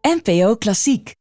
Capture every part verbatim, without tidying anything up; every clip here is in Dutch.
N P O Klassiek.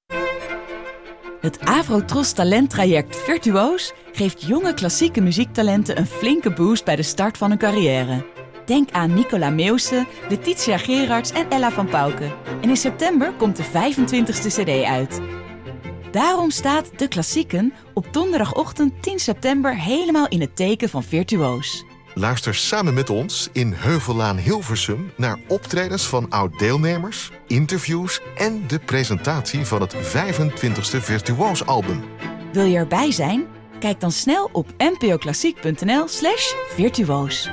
Het Avrotros talenttraject Virtuoos geeft jonge klassieke muziektalenten een flinke boost bij de start van hun carrière. Denk aan Nicola Meeuwse, Letitia Gerards en Ella van Pauwke. En in september komt de vijfentwintigste cd uit. Daarom staat De Klassieken op donderdagochtend tien september helemaal in het teken van Virtuoos. Luister samen met ons in Heuvellaan Hilversum naar optredens van oud-deelnemers, interviews en de presentatie van het vijfentwintigste Virtuoos-album. Wil je erbij zijn? Kijk dan snel op npoklassiek.nl slash virtuoos.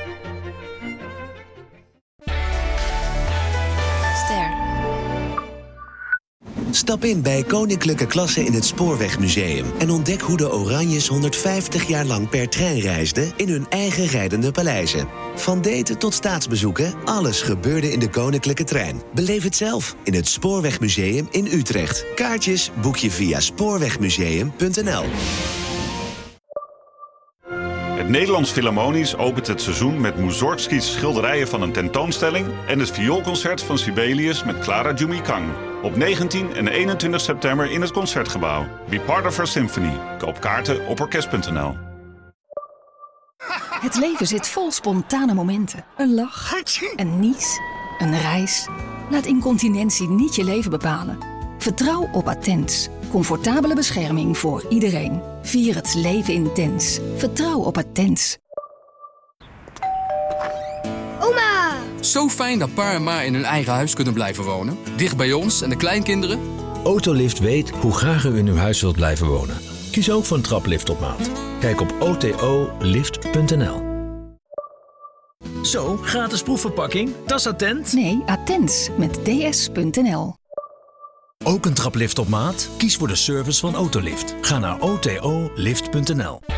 Stap in bij Koninklijke Klasse in het Spoorwegmuseum en ontdek hoe de Oranjes honderdvijftig jaar lang per trein reisden in hun eigen rijdende paleizen. Van daten tot staatsbezoeken, alles gebeurde in de Koninklijke Trein. Beleef het zelf in het Spoorwegmuseum in Utrecht. Kaartjes boek je via spoorwegmuseum punt n l. Het Nederlands Philharmonisch opent het seizoen met Mussorgskis schilderijen van een tentoonstelling en het vioolconcert van Sibelius met Clara Jumikang. Op negentien en eenentwintig september in het Concertgebouw. Be part of our symphony. Koop kaarten op orkest punt n l. Het leven zit vol spontane momenten. Een lach, een nies, een reis. Laat incontinentie niet je leven bepalen. Vertrouw op Attens. Comfortabele bescherming voor iedereen. Vier het leven intens. Vertrouw op Attens. Oma! Zo fijn dat pa en ma in hun eigen huis kunnen blijven wonen. Dicht bij ons en de kleinkinderen. Autolift weet hoe graag u in uw huis wilt blijven wonen. Kies ook voor een traplift op maat. Kijk op o t o lift punt n l. Zo, gratis proefverpakking. Dat is Attent? Nee, Attens met d s punt n l. Ook een traplift op maat? Kies voor de service van Autolift. Ga naar o t o lift punt n l.